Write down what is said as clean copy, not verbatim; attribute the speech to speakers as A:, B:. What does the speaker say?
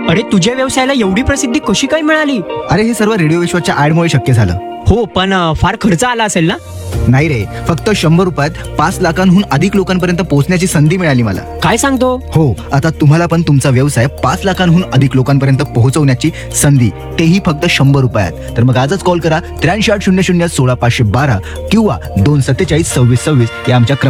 A: अरे तुझ्या व्यवसायाला एवढी प्रसिद्धी कशी काय मिळाली?
B: अरे हे सर्व रेडिओ विश्वाच्या ऍडमुळे शक्य झालं.
A: हो, पण फार खर्च आला असेल ना?
B: नाही रे, फक्त 100 रुपयात 5 लाखांहून अधिक लोकांपर्यंत पोहोचण्याची संधी मिळाली मला.
A: काय सांगतो?
B: हो, आता तुम्हाला पण तुमचा व्यवसाय 5 लाखांहून अधिक लोकांपर्यंत पोहोचवण्याची संधी, तेही फक्त 100 रुपयात. तर मग आजच कॉल करा 83 800 16 512 किंवा 247 26 26 या आमच्या